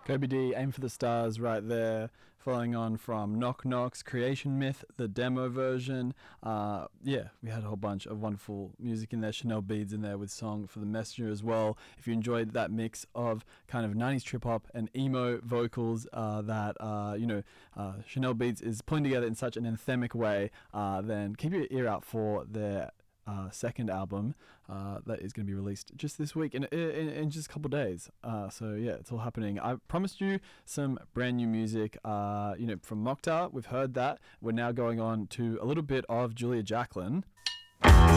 Kobe D, Aim for the Stars right there, following on from Knock Knock's Creation Myth, the demo version. Yeah, we had a whole bunch of wonderful music in there. Chanel Beads in there with Song for the Messenger as well. If you enjoyed that mix of kind of 90s trip hop and emo vocals Chanel Beads is pulling together in such an anthemic way, then keep your ear out for their second album that is going to be released just this week in just a couple of days. So yeah, it's all happening. I promised you some brand new music from Mokhtar. We've heard that. We're now going on to a little bit of Julia Jacklin.